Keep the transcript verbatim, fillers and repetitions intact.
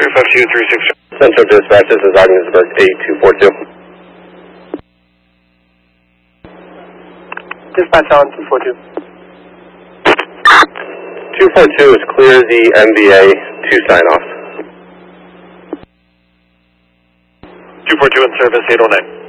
three five two, three six. Central Dispatch, this is Ogdensburg eight two four two. Dispatch on two four two. two four two is clear the M B A to sign off. two four two in service, eight oh nine.